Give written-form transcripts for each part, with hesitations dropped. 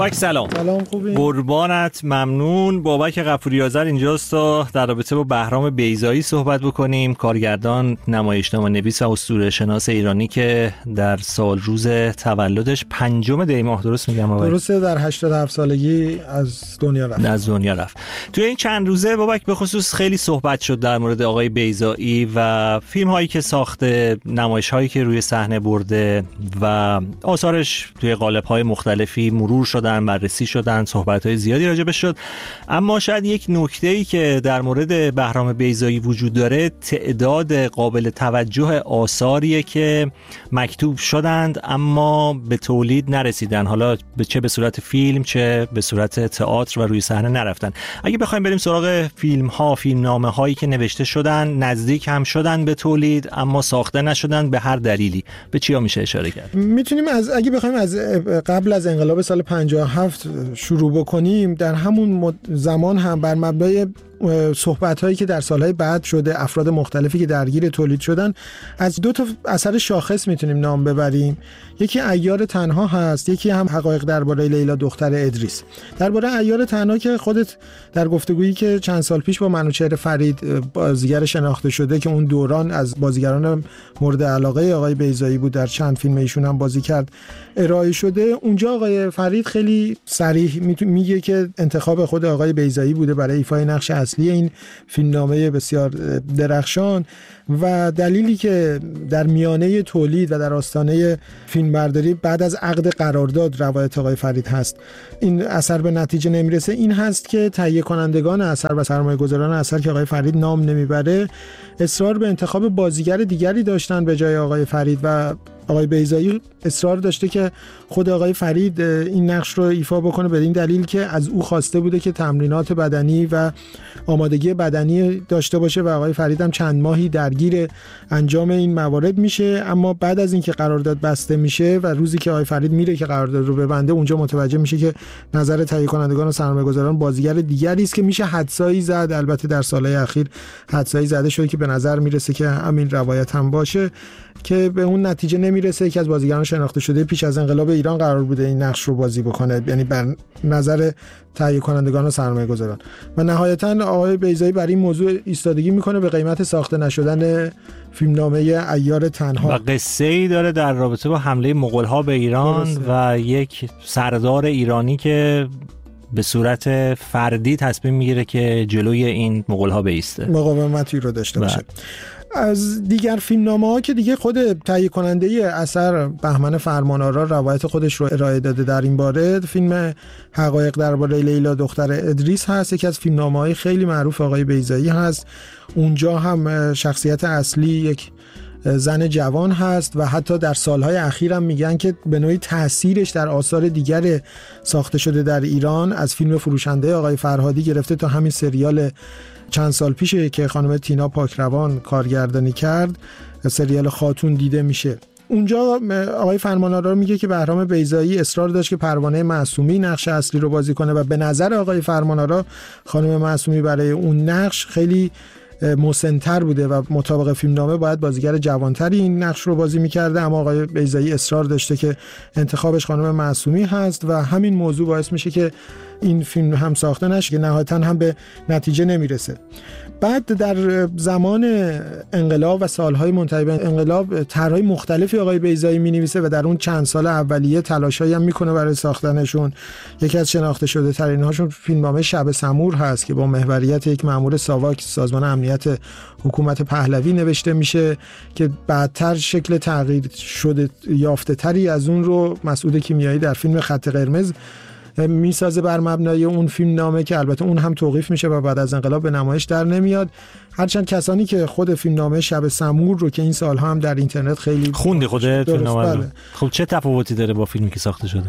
بابک سلام. سلام، خوبی؟ قربانت، ممنون. بابک غفوری آذر اینجاست تا در رابطه با بهرام بیضایی صحبت بکنیم، کارگردان، نمایشنامه‌نویس و اسطوره‌شناس ایرانی که در سال روز تولدش 5 دی ماه، درست میگم بابک؟ درسته، در 87 سالگی از دنیا رفت. توی این چند روزه بابک به خصوص خیلی صحبت شد در مورد آقای بیضایی و فیلم هایی که ساخته، نمایش هایی که روی صحنه برده و آثارش توی قالب های مختلفی مرور شدن، بررسی شدن، صحبت های زیادی راجبش شد. اما شاید یک نکته‌ای که در مورد بهرام بیضایی وجود داره، تعداد قابل توجه آثاریه که مکتوب شدند اما به تولید نرسیدن، حالا چه به صورت فیلم چه به صورت تئاتر و روی صحنه نرفتن. اگه بخوایم بریم سراغ فیلم ها، فیلمنامه هایی که نوشته شدن، نزدیک هم شدن به تولید اما ساخته نشدن به هر دلیلی، به چیا میشه اشاره کرد؟ میتونیم اگه بخوایم از قبل از انقلاب سال 57 شروع بکنیم، در همون زمان هم بر مبنای صحبت هایی که در سالهای بعد شده، افراد مختلفی که درگیر تولید شدن، از 2 تا اثر شاخص میتونیم نام ببریم. یکی عیار تنها هست، یکی هم حقایق درباره لیلا دختر ادریس. درباره عیار تنها که خودت در گفتگویی که چند سال پیش با منوچهر فرید، بازیگر شناخته شده که اون دوران از بازیگران مورد علاقه آقای بیضایی بود، در چند فیلم ایشون هم بازی کرد، ارائه شده، اونجا آقای فرید خیلی صریح میگه که انتخاب خود آقای بیضایی بوده برای ایفای نقش اصلی این فیلمنامه بسیار درخشان و دلیلی که در میانه تولید و در آستانه فیلمبرداری بعد از عقد قرارداد روایت آقای فرید هست این اثر به نتیجه نمیرسه، این هست که تهیه کنندگان اثر و سرمایه‌گذاران اثر که آقای فرید نام نمیبره اصرار به انتخاب بازیگر دیگری داشتن به جای آقای فرید و آقای بیضایی اصرار داشته که خود آقای فرید این نقش رو ایفا بکنه، به این دلیل که از او خواسته بوده که تمرینات بدنی و آمادگی بدنی داشته باشه و آقای فرید هم چند ماهی درگیر انجام این موارد میشه. اما بعد از اینکه قرارداد بسته میشه و روزی که آقای فرید میره که قرارداد رو ببنده، اونجا متوجه میشه که نظر تهیه کنندگان و سرمایه‌گذاران بازیگر دیگری است که میشه حدسایی زد. البته در سالهای اخیر حدسایی زده شده که به نظر میرسه که همین روایت هم باشه، که به اون نتیجه نمیرسه که از بازیگران شناخته شده پیش از انقلاب ایران قرار بوده این نقش رو بازی بکنه، یعنی بر نظر تهیه کنندگان و سرمایه‌گذاران. و نهایتاً آقای بیضایی برای این موضوع ایستادگی میکنه به قیمت ساخته نشدن فیلمنامه عیار تنها. و قصه‌ای داره در رابطه با حمله مغول‌ها به ایران و یک سردار ایرانی که به صورت فردی تصمیم میگیره که جلوی این مغول‌ها بایسته، مقاومتی رو داشته باشه. از دیگر فیلمنامه‌ها که دیگه خود تهیه کننده اثر بهمن فرمانآرا روایت خودش رو ارائه داده در این باره، فیلم حقایق درباره لیلا دختر ادریس هست، یکی از فیلمنامه‌های خیلی معروف آقای بیضایی هست. اونجا هم شخصیت اصلی یک زن جوان هست و حتی در سالهای اخیر هم میگن که به نوعی تأثیرش در آثار دیگر ساخته شده در ایران، از فیلم فروشنده آقای فرهادی گرفته تا همین سریال چند سال پیشه که خانم تینا پاکروان کارگردانی کرد، سریال خاتون دیده میشه. اونجا آقای فرمانآرا میگه که بهرام بیضایی اصرار داشت که پروانه معصومی نقش اصلی رو بازی کنه و به نظر آقای فرمانآرا خانم معصومی برای اون نقش خیلی مسن‌تر بوده و مطابق فیلمنامه باید بازیگر جوانتری این نقش رو بازی میکرده، اما آقای بیضایی اصرار داشته که انتخابش خانم معصومی هست و همین موضوع باعث میشه که این فیلم هم ساخته نشه که نهایتاً هم به نتیجه نمیرسه. بعد در زمان انقلاب و سالهای منتهی به انقلاب طرح‌های مختلفی آقای بیضایی می‌نویسه و در اون چند سال اولیه تلاشایی هم میکنه برای ساختنشون. یکی از شناخته شده ترین هاشون فیلمنامه شب سمور هست که با محوریت یک مأمور ساواک سازمان امنیت حکومت پهلوی نوشته میشه که بعدتر شکل تغییر شده یافته تری از اون رو مسعود کیمیایی در فیلم خط قرمز میسازه بر مبنای اون فیلم نامه که البته اون هم توقیف میشه و بعد از انقلاب به نمایش در نمیاد. هرچند کسانی که خود فیلم نامه شب سمور رو که این سالها هم در اینترنت خیلی خوندی خودت فیلم نامه رو، خب چه تفاوتی داره با فیلمی که ساخته شده؟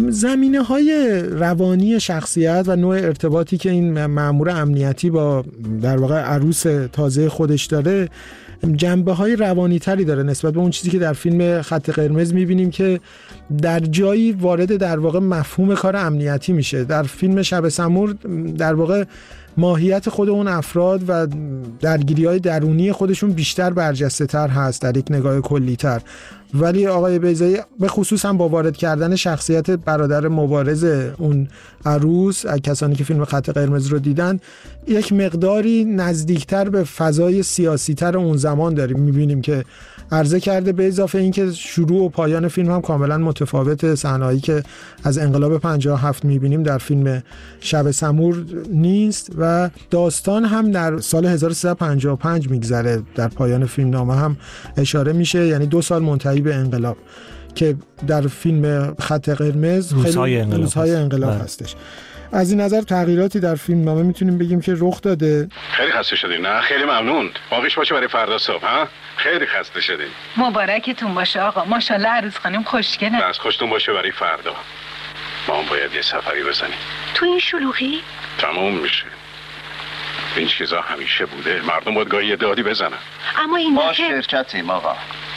زمینه‌های روانی شخصیت و نوع ارتباطی که این مأمور امنیتی با در واقع عروس تازه خودش داره جنبه‌های روانی‌تری داره نسبت به اون چیزی که در فیلم خط قرمز می‌بینیم که در جایی وارد در واقع مفهوم کار امنیتی میشه. در فیلم شب سمور در واقع ماهیت خود اون افراد و درگیری‌های درونی خودشون بیشتر برجسته تر هست در یک نگاه کلی‌تر ولی آقای بیضایی به خصوص هم با وارد کردن شخصیت برادر مبارز اون عروس، کسانی که فیلم خط قرمز رو دیدن، یک مقداری نزدیکتر به فضای سیاسی‌تر اون زمان داریم می‌بینیم که عرضه کرده. به اضافه اینکه شروع و پایان فیلم هم کاملا متفاوت، صحنه‌ای که از انقلاب 57 می‌بینیم در فیلم شب سمور نیست و داستان هم در سال 1355 میگذره. در پایان فیلمنامه هم اشاره میشه، یعنی 2 سال منتهی به انقلاب که در فیلم خط قرمز روزهای انقلاب هستش. از این نظر تغییراتی در فیلمنامه میتونیم بگیم که رخ داده. خیلی خسته شدین؟ نه خیلی ممنون. باقیش باشه برای فردا صبح. ها خیلی خسته شدین. مبارکتون باشه آقا. ماشاءالله عروس خانم خوشگله. بس خوشتون باشه برای فردا. ما هم باید یه سفری بزنیم. تو این شلوغی تموم میشه. این چیزا همیشه بوده. مردم باید گاهی دادی بزنن. اما این ما شرکتیم آقا.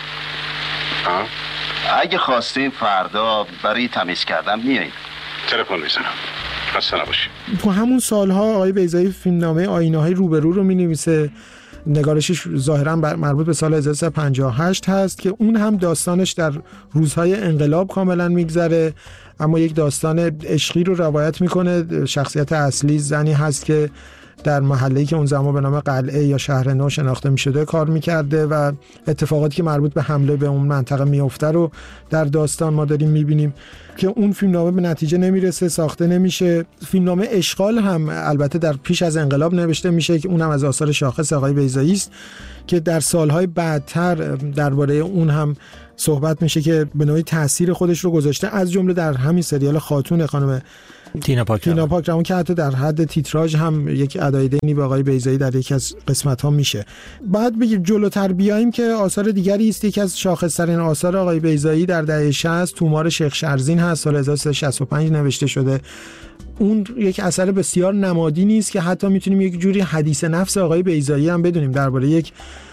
ها؟ اگه خواستیم فردا برای تمیز کردن میاییم. تلفن میزنم. خسته نباشی. تو همون سالها آقای بیضایی فیلمنامه آینه‌های روبرو رو می‌نویسه. نگارشش ظاهراً مربوط به سال 1358 هست که اون هم داستانش در روزهای انقلاب کاملا میگذره، اما یک داستان عشقی رو روایت میکنه. شخصیت اصلی زنی هست که در محله‌ای که اون زمان به نام قلعه یا شهر نو شناخته می‌شده کار می‌کرده و اتفاقاتی که مربوط به حمله به اون منطقه میفته رو در داستان ما داریم می‌بینیم که اون فیلمنامه به نتیجه نمیرسه، ساخته نمیشه. فیلمنامه اشغال هم البته در پیش از انقلاب نوشته میشه که اونم از آثار شاخص آقای بیضایی است که در سالهای بعدتر درباره اون هم صحبت میشه که به نوعی تاثیر خودش رو گذاشته، از جمله در همین سریال خاتون خانم تینا پاکروان که حتی در حد تیتراژ هم یک ادای دینی به آقای بیضایی در یکی از قسمت‌ها میشه. بعد بگیم جلوتر بیایم که آثار دیگری است. یکی از شاخص‌ترین آثار آقای بیضایی در دهه 60 تومار شیخ شرزین هست، سال 1365 نوشته شده. اون یک اثر بسیار نمادی نیست که حتی میتونیم یک جوری حدیث نفس آقای بیضایی هم بدونیم درباره یک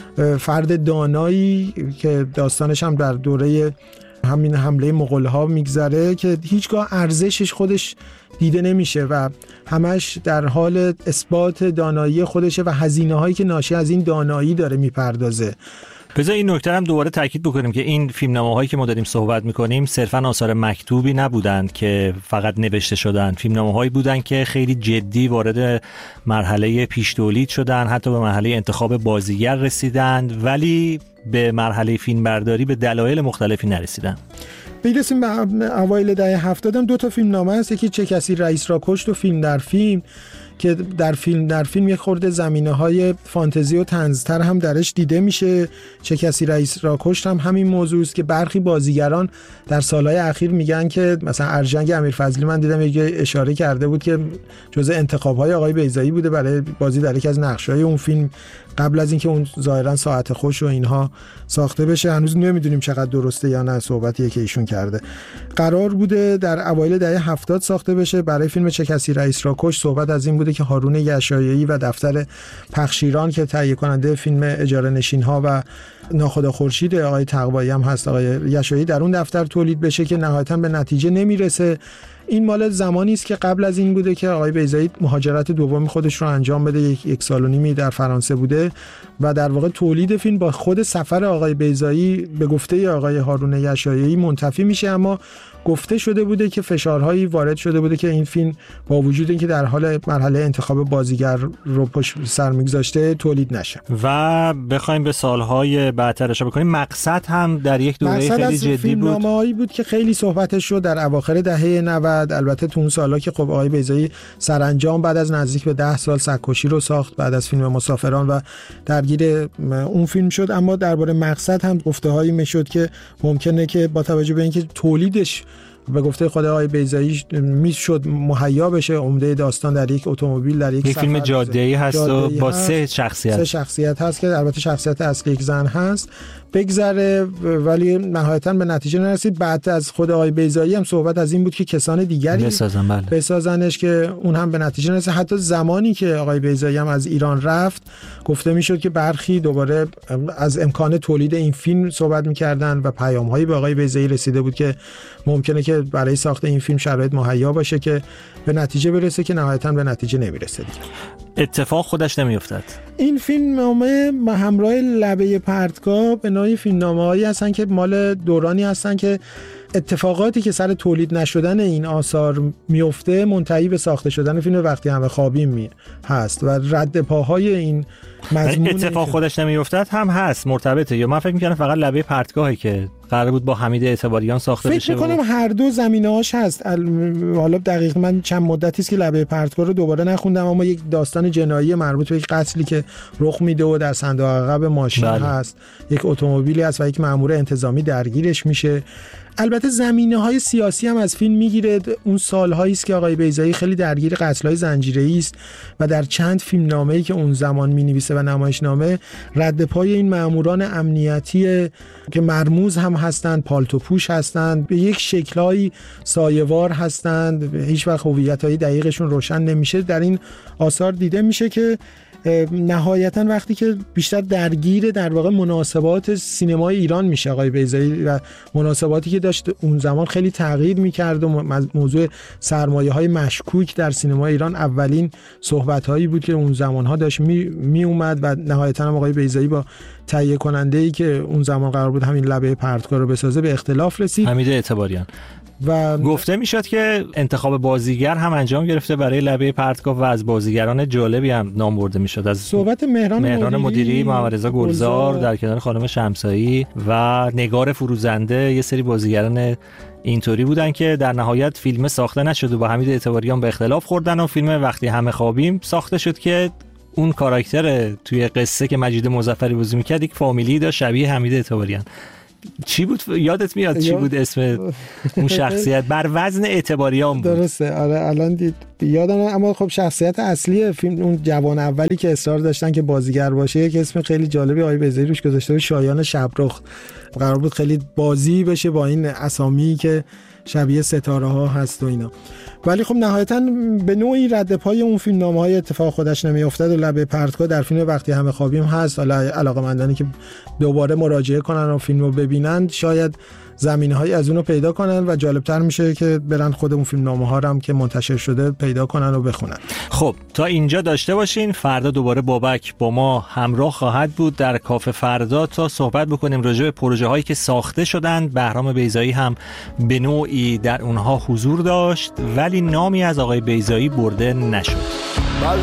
فرد دانایی که داستانش هم در دوره همین حمله مغول‌ها میگذره که هیچگاه ارزشش خودش دیده نمیشه و همش در حال اثبات دانایی خودشه و هزینه‌هایی که ناشی از این دانایی داره میپردازه. بذار این نکته هم دوباره تاکید بکنیم که این فیلمنامه‌هایی که ما داریم صحبت می‌کنیم صرفاً آثار مکتوبی نبودند که فقط نوشته شدند. فیلمنامه‌هایی بودند که خیلی جدی وارد مرحله پیش تولید شدند، حتی به مرحله انتخاب بازیگر رسیدند، ولی به مرحله فیلمبرداری به دلایل مختلفی نرسیدند. برسیم به اوایل دهه 70 هم 2 تا فیلمنامه هست که چه کسی رئیس را کشت و فیلم در فیلم که در فیلم یک خورده زمینه‌های فانتزی و طنزتر هم درش دیده میشه. چه کسی رئیس را کشت هم همین موضوع است که برخی بازیگران در سالهای اخیر میگن که مثلا ارجنگ امیرفضلی من دیدم یه اشاره کرده بود که جزء انتخاب‌های آقای بیضایی بوده برای بازی در یکی از نقش‌های اون فیلم قبل از اینکه اون ظاهرا ساعت خوش و اینها ساخته بشه. هنوز نمیدونیم چقدر درسته یا نه صحبتیه که ایشون کرده. قرار بوده در اوایل دهه 70 ساخته بشه. برای فیلم چه کسی رئیس را کشت صحبت از این بوده که هارون یشایعی و دفتر پخشیران که تهیه کننده فیلم اجاره نشین‌ها و ناخدا خورشید آقای تقوایی هم هست، آقای یشایعی در اون دفتر تولید بشه که نهایتاً به نتیجه نمیرسه. این مال زمانی است که قبل از این بوده که آقای بیضایی مهاجرت دوم خودش رو انجام بده. یک سال و نیمی در فرانسه بوده و در واقع تولید فیلم با خود سفر آقای بیضایی به گفته آقای هارون یشایعی منتفی میشه، اما گفته شده بوده که فشارهایی وارد شده بوده که این فیلم با وجود اینکه در حال مرحله انتخاب بازیگر رو پشت سر میگذاشته تولید نشه. و بخوایم به سالهای بعدتر اشاره بکنیم، مقصد هم در یک دوره خیلی جدی بود. فیلمنامه‌ای بود که خیلی صحبتش شد در اواخر دهه 90. البته تو اون سالا که خب آقای بیضایی سرانجام بعد از نزدیک به 10 سال سگ‌کشی رو ساخت بعد از فیلم مسافران و درگیر اون فیلم شد، اما درباره مقصد هم گفته‌هایی میشد که ممکنه که با توجه به اینکه تولیدش به گفته خود آقای بیضایی میشد مهیا بشه، عمده داستان در یک اتومبیل در یک فیلم جاده‌ای هست و با 3 شخصیت هست که البته شخصیت اصلی یک زن هست بگذره، ولی نهایتاً به نتیجه نرسید. بعد از خود آقای بیضایی هم صحبت از این بود که کسان دیگری بسازنش که اون هم به نتیجه نرسید. حتی زمانی که آقای بیضایی هم از ایران رفت گفته میشد که برخی دوباره از امکان تولید این فیلم صحبت میکردن و پیام‌هایی به آقای بیضایی رسیده بود که ممکنه که برای ساخت این فیلم شرایط مهیا باشه که به نتیجه برسه که نهایتاً به نتیجه نمیرسه. اتفاق خودش نمیافتد. این فیلمنامه همراه لبه پرتگاه به نوعی فیلمنامه‌هایی هستن که مال دورانی هستن که اتفاقاتی که سر تولید نشدن این آثار میفته منتهی به ساخته شدن فیلم وقتی همه خوابیم هست و رد پاهای این مضمون اتفاق خودش نمیافتد هم هست مرتبطه، یا من فکر می‌کنم فقط لبه پرتگاهی که قرار بود با حمید اعتباریان ساخته بشه. فکر می‌کنم هر دو زمینه‌هاش هست. حالا دقیق من چند مدتی است که لبه پرتگاه رو دوباره نخوندم، اما یک داستان جنایی مربوط به یک قتلی که رخ میده و در صندوق عقب ماشین هست، یک اتومبیلی هست و یک مأمور انتظامی درگیرش میشه. البته زمینه‌های سیاسی هم از فیلم میگیره. اون سال‌هایی است که آقای بیضایی خیلی درگیر قتل‌های زنجیره‌ای است و در چند فیلمنامه‌ای که اون زمان می‌نویسه و نمایشنامه رد پای این مأموران امنیتی که مرموز هم هستند، پالتو پوش هستند، به یک شکل‌های سایه‌وار هستند، هیچ وقت هویت‌های دقیقشون روشن نمیشه، در این آثار دیده میشه که نهایتاً وقتی که بیشتر درگیر در واقع مناسبات سینمای ایران میشه آقای بیضایی و مناسباتی که داشت اون زمان خیلی تغییر میکرد و موضوع سرمایه‌های مشکوک در سینمای ایران اولین صحبت‌هایی بود که اون زمان‌ها داشت می اومد و نهایتاً آقای بیضایی با تهیه کننده‌ای که اون زمان قرار بود همین لبه پرتگاه رو بسازه به اختلاف رسید، حمید اعتباریان. و گفته میشد که انتخاب بازیگر هم انجام گرفته برای لبه پرتگاه و از بازیگران جالبی هم نام برده میشد. از صحبت مهران مدیری، محمد رضا گلزار در کنار خانم شمسایی و نگار فروزنده، یه سری بازیگران اینطوری بودن که در نهایت فیلم ساخته نشد و با حمید اعتباریان به اختلاف خوردن و فیلم وقتی همه خوابیم ساخته شد که اون کاراکتر توی قصه که مجید مظفری بازی میکرد یک فامیلی داشت شبیه حمید اعتباریان. چی بود یادت میاد چی بود اسم اون شخصیت؟ بر وزن اعتباریان بود. درسته، آره الان یادم، اما خب شخصیت اصلی فیلم اون جوان اولی که اصرار داشتن که بازیگر باشه یک اسم خیلی جالبی آقای بیضایی روش گذاشته بود، شایان شبرخ. قرار بود خیلی بازی بشه با این اسامی که شبیه ستاره ها هست و اینا، ولی خب نهایتاً به نوعی رد پای اون فیلمنامه‌های اتفاق خودش نمیافتد و لبه پرتگاه در فیلم وقتی همه خوابیم هست. حالا علاقه‌مندانی که دوباره مراجعه کنن و فیلمو ببینن شاید زمینه‌هایی از اونو پیدا کنن و جالبتر میشه که برن خود اون فیلمنامه‌ها رو هم که منتشر شده پیدا کنن و بخونن. خب تا اینجا داشته باشین. فردا دوباره بابک با ما همراه خواهد بود در کافه فردا تا صحبت بکنیم راجع به پروژه‌هایی که ساخته شدند. بهرام بیضایی هم به نوعی در اونها حضور داشت ولی نامی از آقای بیضایی برده نشد.